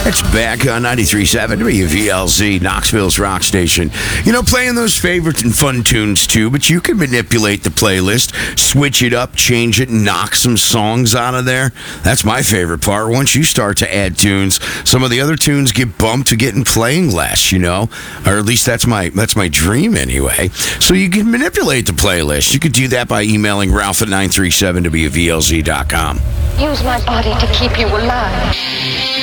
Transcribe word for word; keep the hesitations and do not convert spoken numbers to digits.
It's back on ninety-three point seven W V L Z, Knoxville's rock station. You know, playing those favorite and fun tunes too, but you can manipulate the playlist, switch it up, change it, knock some songs out of there. That's my favorite part. Once you start to add tunes, some of the other tunes get bumped to getting playing less, you know? Or at least that's my that's my dream anyway. So you can manipulate the playlist. You could do that by emailing Ralph at nine three seven W V L Z dot com. Use my body to keep you alive.